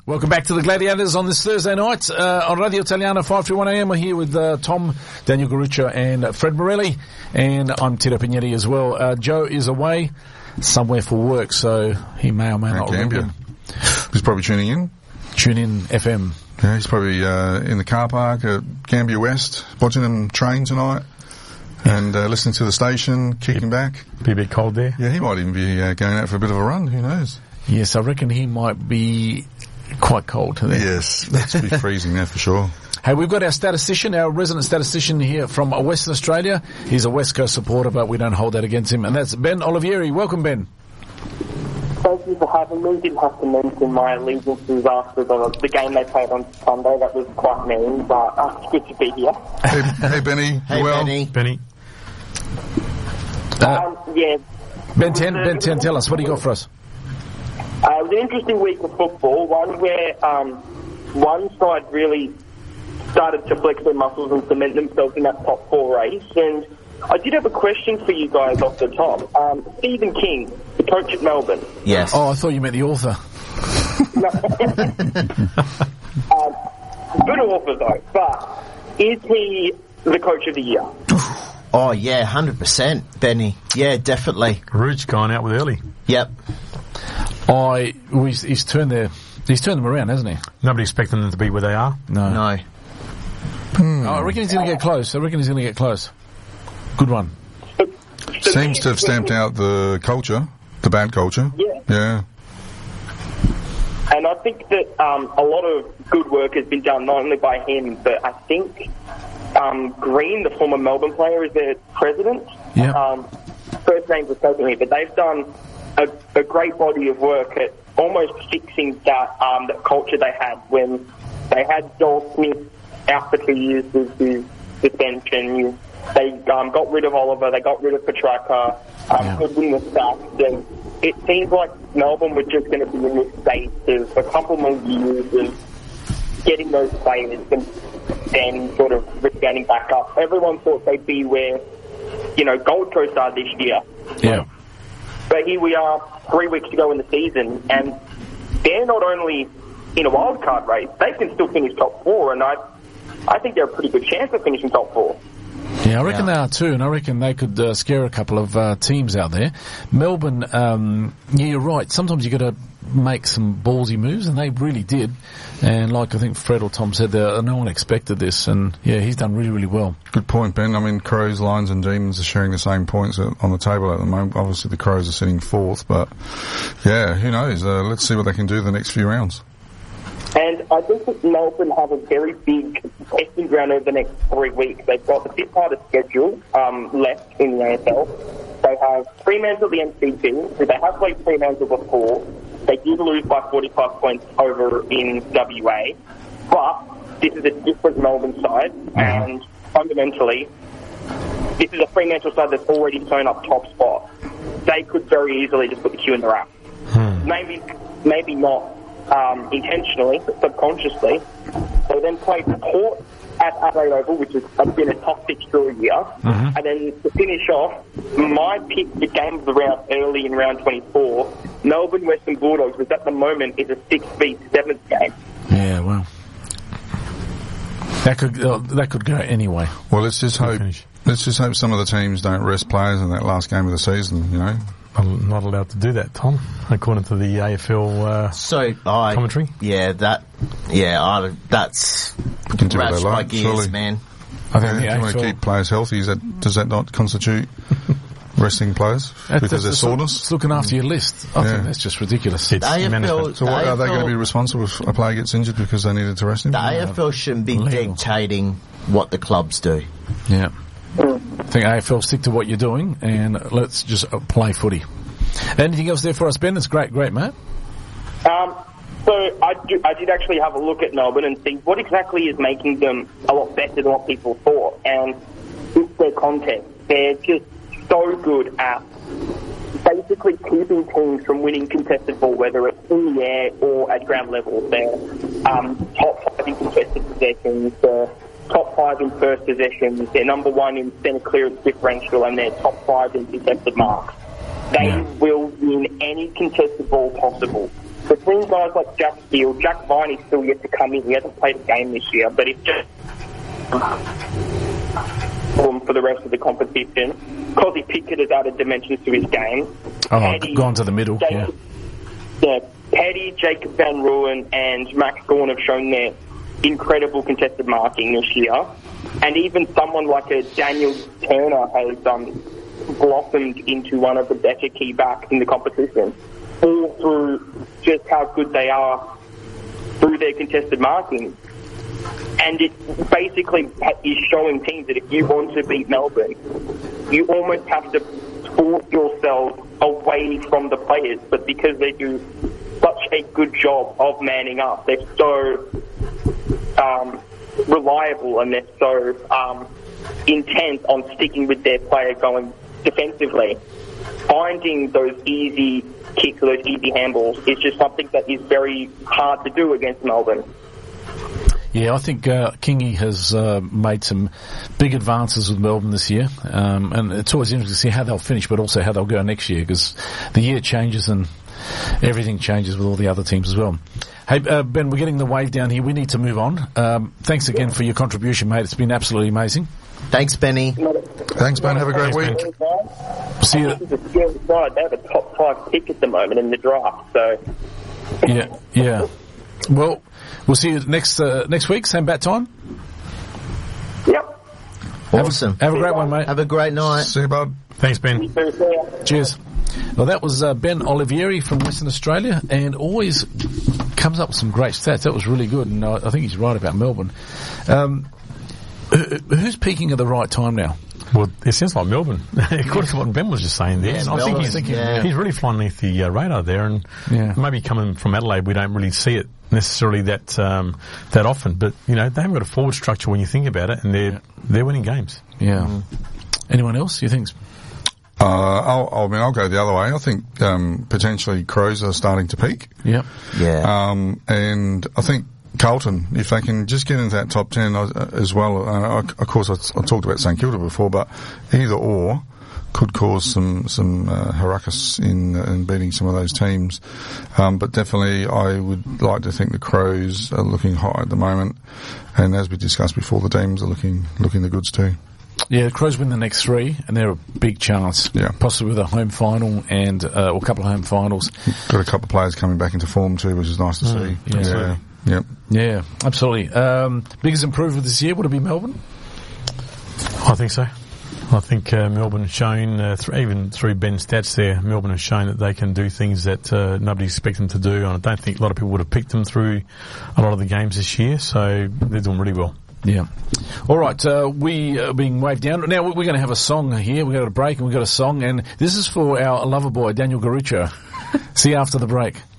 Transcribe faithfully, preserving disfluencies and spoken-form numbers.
Welcome back to the Gladiators on this Thursday night uh, on Radio Italiana five three one A M. We're here with uh, Tom, Daniel Garuccia and Fred Morelli, and I'm Tito Pignetti as well. Uh, Joe is away somewhere for work, so he may or may At not Gambia. remember. He's probably tuning in. Tune in F M. Yeah, he's probably uh, in the car park at Gambia West, watching them train tonight and uh, listening to the station, kicking back. Be a bit cold there. Yeah, he might even be uh, going out for a bit of a run, who knows? Yes, I reckon he might be quite cold there. Yes, that's be freezing there for sure. Hey, we've got our statistician, our resident statistician here from Western Australia. He's a West Coast supporter, but we don't hold that against him, and that's Ben Olivieri. Welcome, Ben. Thank you for having me. Didn't have to mention my allegiances after the, the game they played on Sunday. That was quite mean, but uh, it's good to be here. Hey, hey Benny. Hey, well, Benny. Benny. Uh, Um, yeah. Ben ten, Ben ten, tell us, what do you got for us? Uh, it was an interesting week of football, one where um, one side really started to flex their muscles and cement themselves in that top four race. And I did have a question for you guys off the top. Um, Stephen King, the coach at Melbourne. Yes. Oh, I thought you meant the author. um, good author, though, but is he the coach of the year? Oh, yeah, one hundred percent, Benny. Yeah, definitely. Rouge gone out with early. Yep. I, well, he's, he's turned their, he's turned them around, hasn't he? Nobody expecting them to be where they are. No. No. Oh, I reckon he's going to get close. I reckon he's going to get close. Good one. seems to have stamped out the culture, the bad culture. Yeah. Yeah. And I think that um, a lot of good work has been done, not only by him, but I think um, Green, the former Melbourne player, is their president. Yeah. Um, first name's escaping me, but they've done a, a great body of work at almost fixing that um, that culture they had when they had Joel Smith out for two years with his suspension. They um, got rid of Oliver, they got rid of Petrarca, um, Yeah. Goodwin was sacked, and it seems like Melbourne were just going to be in this state of a couple more years of getting those players and then sort of rebounding back up. Everyone thought they'd be where, you know, Gold Coast are this year. Yeah. But here we are, three weeks to go in the season, and they're not only in a wild card race, they can still finish top four, and I, I think they're a pretty good chance of finishing top four. Yeah, I reckon Yeah. they are too, and I reckon they could uh, scare a couple of uh, teams out there. Melbourne, um, yeah, you're right. Sometimes you got to make some ballsy moves, and they really did. And like I think Fred or Tom said, uh, no one expected this, and yeah, he's done really, really well. Good point, Ben. I mean, Crows, Lions and Demons are sharing the same points on the table at the moment. Obviously, the Crows are sitting fourth, but yeah, who knows? Uh, let's see what they can do the next few rounds. And I think that Melbourne have a very big testing ground over the next three weeks. They've got the fifth hardest schedule um, left in the A F L. They have Fremantle, the M C G, who they have played Fremantle before. They did lose by forty-five points over in W A. But this is a different Melbourne side, and fundamentally, this is a Fremantle side that's already sewn up top spot. They could very easily just put the queue in the wrap. Hmm. Maybe, maybe not um, intentionally, but subconsciously. They then played Port at Adelaide Oval, which has been a tough fixture all year. Mm-hmm. And then to finish off, my pick, the game of the round early in round twenty-four, Melbourne Western Bulldogs, which at the moment is a six v seventh game. Yeah, well, that could uh, that could go anyway. Well, let's just hope. finish. Let's just hope some of the teams don't rest players in that last game of the season. You know. I'm not allowed to do that, Tom, according to the A F L uh, So, I... commentary. Yeah, that... Yeah, I, that's... Can do what Ratched they my like, gears, surely. man. I think Yeah, the if you want to A F L keep players healthy, is that, does that not constitute resting players That's- because that's they're just soreness? It's looking after your list. I Yeah. think that's just ridiculous. It's The A F L, management. So what, the are they going to A F L be responsible if a player gets injured because they needed to rest him? The A F L shouldn't be Legal. dictating what the clubs do. Yeah. I think A F L, stick to what you're doing, and let's just uh, play footy. Anything else there for us, Ben? That's great, great, mate. Um, so I, do, I did actually have a look at Melbourne and think what exactly is making them a lot better than what people thought. And it's their content. They're just so good at basically keeping teams from winning contested ball, whether it's in the air or at ground level. They're um, top five in contested possessions. They're top five in first possessions. They're number one in centre clearance differential, and they're top five in contested marks. They Yeah. will win any contested ball possible. The bring guys like Jack Steele. Jack Viney's still yet to come in. He hasn't played a game this year, but it's just for the rest of the competition. Cozzy Pickett has added dimensions to his game. Oh, Paddy, gone to the middle, Jacob, yeah. yeah. Paddy, Jacob Van Rooyen and Max Gawn have shown their incredible contested marking this year. And even someone like a Daniel Turner has um, blossomed into one of the better key backs in the competition. All through just how good they are through their contested marking. And it basically is showing teams that if you want to beat Melbourne, you almost have to force yourself away from the players. But because they do such a good job of manning up, they're so um, reliable and they're so um, intent on sticking with their player going defensively. Finding those easy kicks or those easy handballs is just something that is very hard to do against Melbourne. Yeah, I think uh, Kingy has uh, made some big advances with Melbourne this year, um, and it's always interesting to see how they'll finish, but also how they'll go next year, because the year changes and everything changes with all the other teams as well. Hey, uh, Ben, we're getting the wave down here. We need to move on. Um, thanks again for your contribution, mate. It's been absolutely amazing. Thanks, Benny. Thanks, Ben. Have a great week. See you. This is a scary side. They have a top five pick at the moment in the draft, so... Yeah, yeah. Well, we'll see you next uh, next week, same bat time. Yep. Awesome. Have a great one, mate. Have a great night. See you, bud. Thanks, Ben. Cheers. Well, that was uh, Ben Olivieri from Western Australia, and always comes up with some great stats. That was really good, and I, I think he's right about Melbourne. Um, who, who's peaking at the right time now? Well, it sounds like Melbourne. According to what Ben was just saying there. Yeah, And I think Melbourne, he's, thinking, yeah. he's really flying underneath the uh, radar there, and Yeah. maybe coming from Adelaide, we don't really see it necessarily that um, that often. But you know, they haven't got a forward structure when you think about it, and they're Yeah. they're winning games. Yeah. Mm. Anyone else you think's? Uh, I'll, I mean, I'll go the other way. I think um, potentially Crows are starting to peak. Yeah. Yeah. Um, and I think Carlton, if they can just get into that top ten uh, as well, uh, of course I, I talked about St Kilda before, but either or could cause some some uh, harassment in, uh, in beating some of those teams. Um, but definitely I would like to think the Crows are looking hot at the moment, and as we discussed before, the Demons are looking looking the goods too. Yeah, the Crows win the next three, and they're a big chance. Yeah. Possibly with a home final and uh, or a couple of home finals. Got a couple of players coming back into form too, which is nice to Mm, see. yeah. Yeah. Yep. Yeah, absolutely. Um, biggest improvement this year would it be Melbourne? I think so. I think uh, Melbourne has shown, uh, th- even through Ben's stats there, Melbourne has shown that they can do things that uh, nobody expects them to do. And I don't think a lot of people would have picked them through a lot of the games this year, so they're doing really well. Yeah. All right, uh, we are being waved down. Now, we're going to have a song here. We've got a break and we've got a song, and this is for our lover boy, Daniel Garuccio. See you after the break.